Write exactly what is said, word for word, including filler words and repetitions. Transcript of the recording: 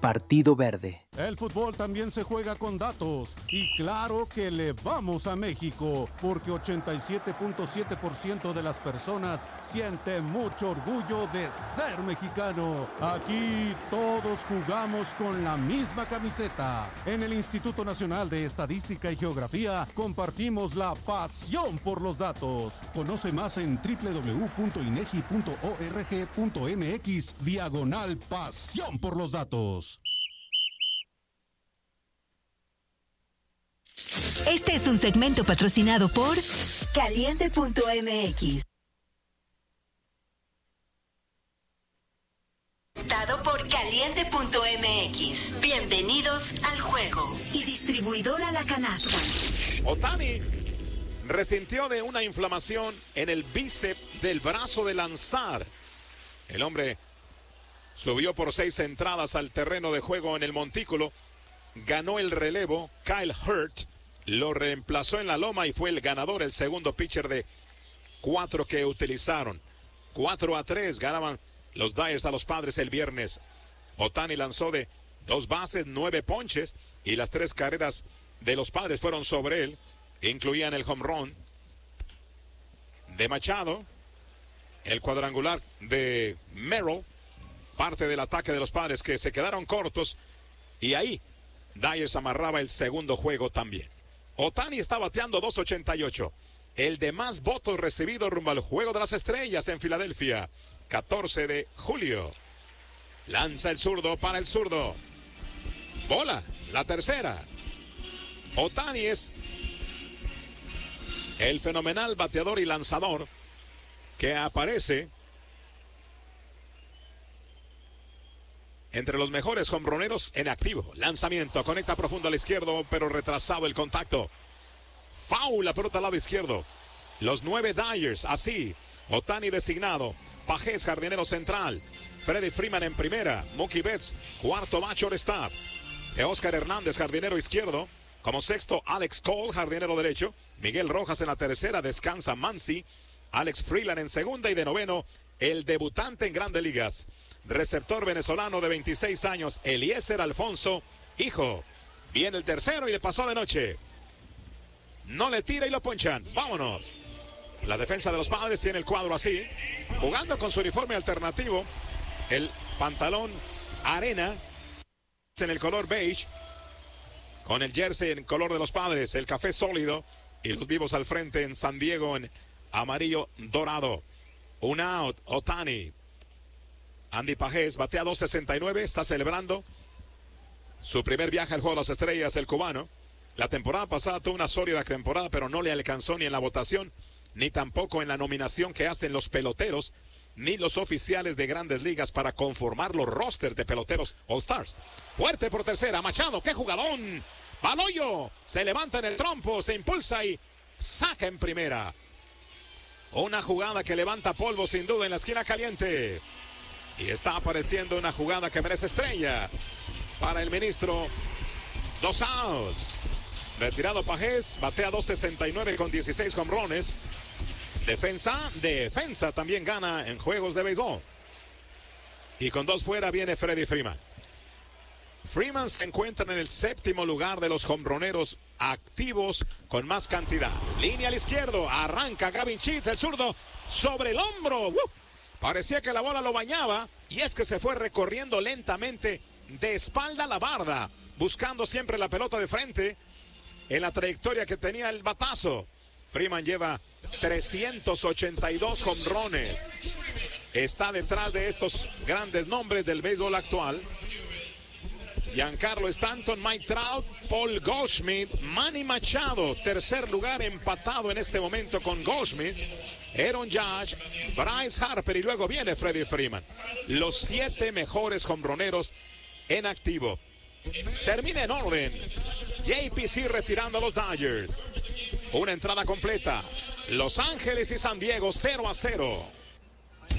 Partido Verde. El fútbol también se juega con datos y claro que le vamos a México porque ochenta y siete punto siete por ciento de las personas sienten mucho orgullo de ser mexicano. Aquí todos jugamos con la misma camiseta. En el Instituto Nacional de Estadística y Geografía compartimos la pasión por los datos. Conoce más en doble u doble u doble u punto inegi punto org punto mx diagonal pasión por los datos. Este es un segmento patrocinado por Caliente punto m x. Dado por Caliente punto m x. Bienvenidos al juego. Y distribuidora La Canasta. Ohtani resintió de una inflamación en el bíceps del brazo de lanzar. El hombre subió por seis entradas al terreno de juego en el montículo. Ganó el relevo. Kyle Hurt lo reemplazó en la loma y fue el ganador, el segundo pitcher de cuatro que utilizaron. cuatro a tres ganaban los Dyers a los Padres el viernes. Ohtani lanzó de dos bases, nueve ponches y las tres carreras de los Padres fueron sobre él. Incluían el home run de Machado, el cuadrangular de Merrill, parte del ataque de los Padres que se quedaron cortos y ahí Dyers amarraba el segundo juego también. Ohtani está bateando dos ochenta y ocho. El de más votos recibidos rumbo al Juego de las Estrellas en Filadelfia. catorce de julio. Lanza el zurdo para el zurdo. Bola, la tercera. Ohtani es el fenomenal bateador y lanzador que aparece entre los mejores jonroneros en activo. Lanzamiento, conecta profundo al izquierdo, pero retrasado el contacto. Foul, la pelota al lado izquierdo. Los nueve Dyers, así. Ohtani designado. Pajés, jardinero central. Freddie Freeman en primera. Mookie Betts, cuarto bat shortstop. De Oscar Hernández, jardinero izquierdo. Como sexto, Alex Cole, jardinero derecho. Miguel Rojas en la tercera, descansa Mansi. Alex Freeland en segunda y de noveno, el debutante en Grandes Ligas. Receptor venezolano de veintiséis años, Eliezer Alfonso, hijo. Viene el tercero y le pasó de noche. No le tira y lo ponchan. Vámonos. La defensa de los Padres tiene el cuadro así. Jugando con su uniforme alternativo. El pantalón arena en el color beige. Con el jersey en color de los Padres. El café sólido. Y los vivos al frente en San Diego en amarillo dorado. Un out. Ohtani. Andy Pajés batea dos sesenta y nueve, está celebrando su primer viaje al Juego de las Estrellas, el cubano. La temporada pasada tuvo una sólida temporada, pero no le alcanzó ni en la votación, ni tampoco en la nominación que hacen los peloteros, ni los oficiales de Grandes Ligas para conformar los rosters de peloteros All-Stars. Fuerte por tercera, Machado, ¡qué jugadón! Baloyo, se levanta en el trompo, se impulsa y saca en primera. Una jugada que levanta polvo sin duda en la esquina caliente. Y está apareciendo una jugada que merece estrella para el ministro. Dos outs. Retirado Pajés, batea dos sesenta y nueve con dieciséis jonrones. Defensa, defensa también gana en juegos de béisbol. Y con dos fuera viene Freddie Freeman. Freeman se encuentra en el séptimo lugar de los jonroneros activos con más cantidad. Línea al izquierdo, arranca Gavin Sheets, el zurdo, sobre el hombro. ¡Uh! Parecía que la bola lo bañaba y es que se fue recorriendo lentamente de espalda a la barda, buscando siempre la pelota de frente en la trayectoria que tenía el batazo. Freeman lleva trescientos ochenta y dos jonrones. Está detrás de estos grandes nombres del béisbol actual. Giancarlo Stanton, Mike Trout, Paul Goldschmidt, Manny Machado, tercer lugar empatado en este momento con Goldschmidt. Aaron Judge, Bryce Harper y luego viene Freddie Freeman. Los siete mejores jonroneros en activo. Termina en orden. J P C retirando a los Dodgers. Una entrada completa. Los Ángeles y San Diego cero a cero.